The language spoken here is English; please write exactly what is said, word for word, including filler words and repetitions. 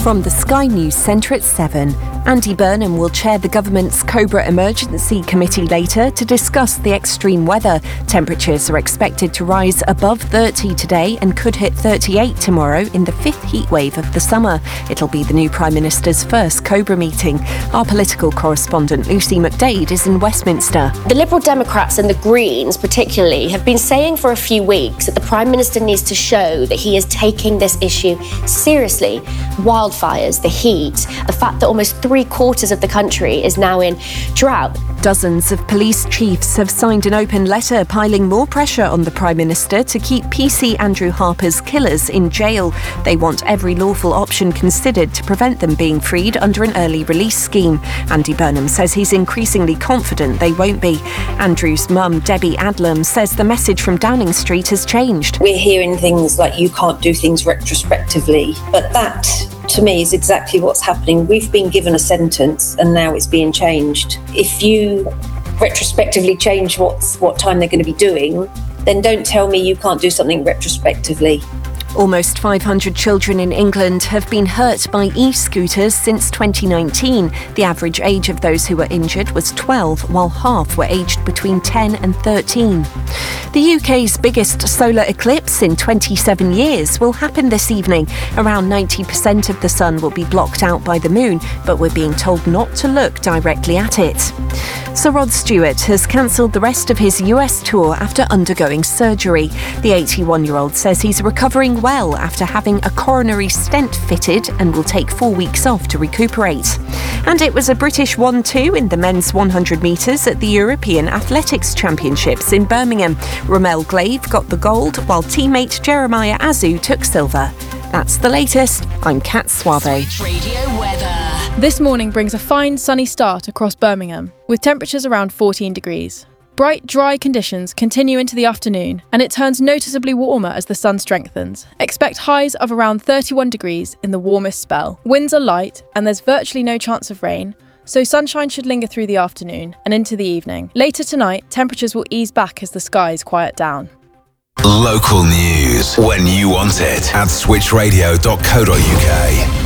From the Sky News Centre at seven, Andy Burnham will chair the government's Cobra Emergency Committee later to discuss the extreme weather. Temperatures are expected to rise above thirty today and could hit thirty-eight tomorrow in the fifth heat wave of the summer. It'll be the new Prime Minister's first Cobra meeting. Our political correspondent Lucy McDade is in Westminster. The Liberal Democrats and the Greens particularly have been saying for a few weeks that the Prime Minister needs to show that he is taking this issue seriously. Wildfires, the heat, the fact that almost three quarters of the country is now in drought. Dozens of police chiefs have signed an open letter piling more pressure on the Prime Minister to keep P C Andrew Harper's killers in jail. They want every lawful option considered to prevent them being freed under an early release scheme. Andy Burnham says he's increasingly confident they won't be. Andrew's mum, Debbie Adlam, says the message from Downing Street has changed. We're hearing things like you can't do things retrospectively, but that, to me, is exactly what's happening. We've been given a sentence and now it's being changed. If you retrospectively change what's what time they're going to be doing, then don't tell me you can't do something retrospectively. Almost five hundred children in England have been hurt by e-scooters since twenty nineteen. The average age of those who were injured was twelve, while half were aged between ten and thirteen. The U K's biggest solar eclipse in twenty-seven years will happen this evening. Around ninety percent of the sun will be blocked out by the moon, but we're being told not to look directly at it. Sir Rod Stewart has cancelled the rest of his U S tour after undergoing surgery. The eighty-one-year-old says he's recovering well after having a coronary stent fitted and will take four weeks off to recuperate. And it was a British one two in the men's one hundred metres at the European Athletics Championships in Birmingham. Romel Glave got the gold, while teammate Jeremiah Azu took silver. That's the latest. I'm Kat Suave. Radio weather. This morning brings a fine sunny start across Birmingham, with temperatures around fourteen degrees. Bright, dry conditions continue into the afternoon, and it turns noticeably warmer as the sun strengthens. Expect highs of around thirty-one degrees in the warmest spell. Winds are light, and there's virtually no chance of rain, so sunshine should linger through the afternoon and into the evening. Later tonight, temperatures will ease back as the skies quiet down. Local news when you want it at switch radio dot co dot uk.